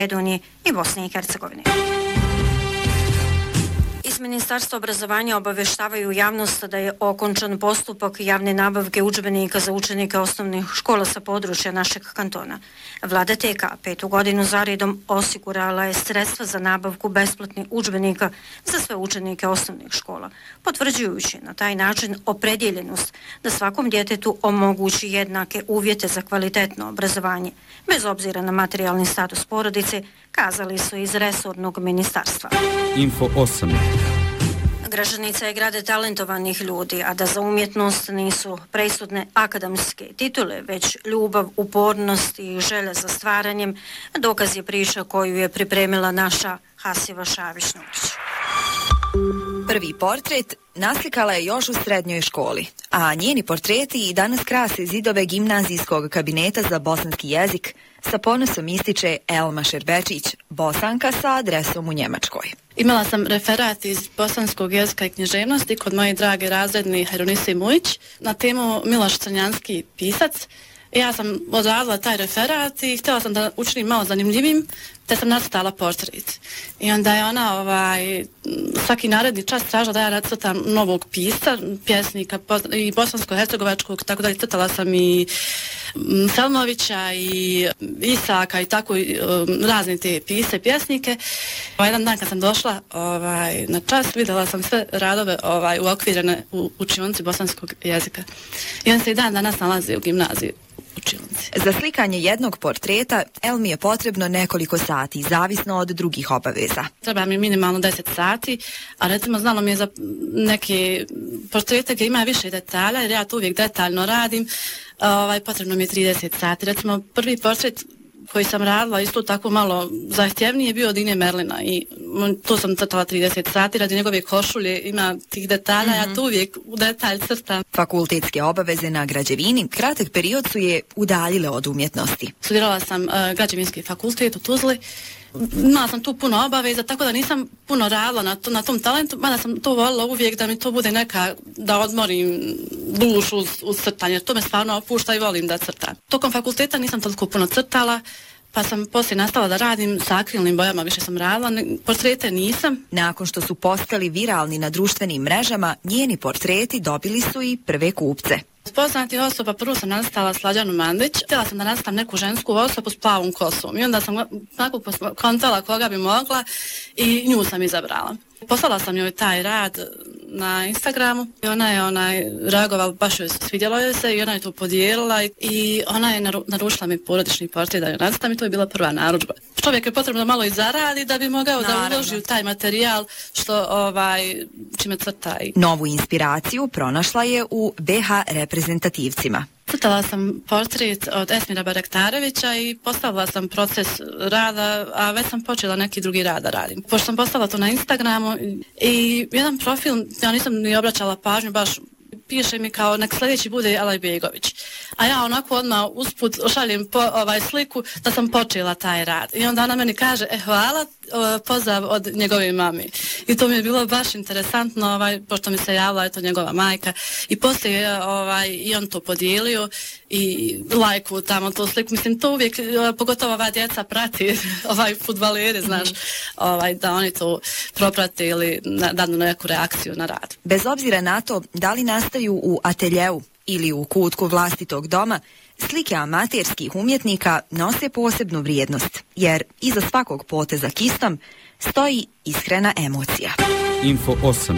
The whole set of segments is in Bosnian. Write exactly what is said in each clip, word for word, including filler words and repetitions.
Makedonije i Bosne i Hercegovine. Iz Ministarstva obrazovanja obaveštavaju javnost da je okončan postupak javne nabavke udžbenika za učenike osnovnih škola sa područja našeg kantona. Vlada T K petu godinu zaredom osigurala je sredstva za nabavku besplatnih udžbenika za sve učenike osnovnih škola, potvrđujući na taj način opredjeljenost da svakom djetetu omogući jednake uvjete za kvalitetno obrazovanje, bez obzira na materijalni status porodice, kazali su iz resornog ministarstva. Info osam. Gražanica je grade talentovanih ljudi, a da za umjetnost nisu presudne akademske titule, već ljubav, upornost i želja za stvaranjem, dokaz je priča koju je pripremila naša Hasiva Šavić-Nurić. Prvi portret naslikala je još u srednjoj školi, a njeni portreti i danas krase zidove gimnazijskog kabineta za bosanski jezik, sa ponosom ističe Elma Šerbečić, Bosanka sa adresom u Njemačkoj. Imala sam referat iz bosanskog jezika i književnosti kod moje drage razredne Hajrunise Mujić na temu Miloš Crnjanski pisac. Ja sam odradila taj referat i htjela sam da učinim malo zanimljivim, te sam nacrtala portret. I onda je ona ovaj, svaki naredni čas tražila da ja nacrtam novog pisca, pjesnika i bosansko-hercegovačkog, tako da crtala sam i Selmovića i Isaka i tako i, um, razne te pise, pjesnike. Ovaj, jedan dan kad sam došla ovaj, na čas, vidjela sam sve radove ovaj, uokvirene u učionici bosanskog jezika. I on se i dan danas nalazi u gimnaziji. Učilnici. Za slikanje jednog portreta Elmi je potrebno nekoliko sati, zavisno od drugih obaveza. Treba mi minimalno deset sati, a recimo znalo mi je za neke portrete gdje ima više detalja, jer ja to uvijek detaljno radim, ovaj, potrebno mi je trideset sati. Recimo prvi portret koji sam radila isto tako malo zahtjevniji je bio od Ine Merlina i to sam crtala trideset sati radi njegove košulje, ima tih detalja, mm-hmm. Ja to uvijek u detalj crtam. Fakultetske obaveze na građevini kratak period su je udaljile od umjetnosti. Studirala sam uh, građevinski fakultet u Tuzli. Imala sam tu puno obaveza, tako da nisam puno radila na, to, na tom talentu, mada sam to volila uvijek da mi to bude neka, da odmorim dušu uz, uz crtanje, to me stvarno opušta i volim da crtam. Tokom fakulteta nisam toliko puno crtala, pa sam poslije nastala da radim sa akrilnim bojama, više sam radila, portrete nisam. Nakon što su postali viralni na društvenim mrežama, njeni portreti dobili su i prve kupce. Od poznatih osoba prvo sam nastala Slađanu Mandić. Htjela sam da nastavim neku žensku osobu s plavom kosom i onda sam onako kontala koga bi mogla i nju sam izabrala. Poslala sam joj taj rad na Instagramu i ona je onaj reagovala, baš joj svidjelo joj se i ona je to podijelila i ona je naru, naručila mi porodični portret da joj nacrtam i to je bila prva narudžba. Čovjek je potrebno malo i zaradi da bi mogao Naravno. da uloži u taj materijal što ovaj čime crta. Novu inspiraciju pronašla je u B H reprezentativcima. Crtala sam portret od Esmira Barektarevića i postavila sam proces rada, a već sam počela neki drugi rad da radim. Pošto sam postavila to na Instagramu i jedan profil, ja nisam ni obraćala pažnju, baš piše mi kao nek sljedeći bude Alaj Begović. A ja onako odmah usput šaljem po, ovaj sliku da sam počela taj rad. I onda ona meni kaže, e hvala, pozdrav od njegove mami. I to mi je bilo baš interesantno, ovaj, pošto mi se javila, eto, njegova majka. I poslije ovaj, i on to podijelio i lajku tamo tu sliku. Mislim, to uvijek, pogotovo ova djeca prati, ovaj, fudbaleri, znaš, ovaj, da oni to proprate ili danu neku reakciju na rad. Bez obzira na to, da li nastaju u ateljeu ili u kutku vlastitog doma, slike amaterskih umjetnika nose posebnu vrijednost, jer iza svakog poteza kistom stoji iskrena emocija. Info osam.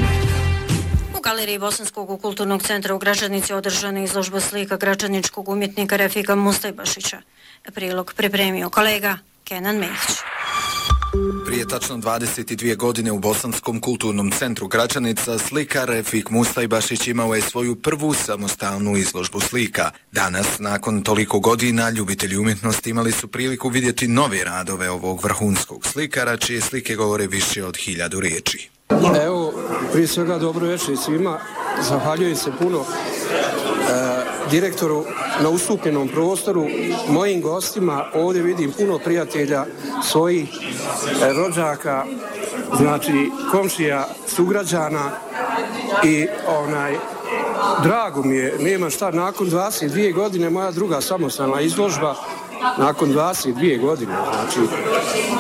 U galeriji Bosanskog kulturnog centra u Gračanici održana izložba slika gračaničkog umjetnika Refika Mustajbašića. Prilog pripremio kolega Kenan Mehić. Prije tačno dvadeset dvije godine u Bosanskom kulturnom centru Gračanica slikar Refik Mustajbašić imao je svoju prvu samostalnu izložbu slika. Danas, nakon toliko godina, ljubitelji umjetnosti imali su priliku vidjeti nove radove ovog vrhunskog slikara, čije slike govore više od hiljadu riječi. Evo, prije svega dobro večer svima. Zahvaljujem se puno e, direktoru na ustupljenom prostoru, mojim gostima. Ovdje vidim puno prijatelja, svojih e, rođaka, znači komšija, sugrađana i onaj, drago mi je, nema šta, nakon dvadeset dvije godine moja druga samostalna izložba, nakon dvadeset dvije godine, znači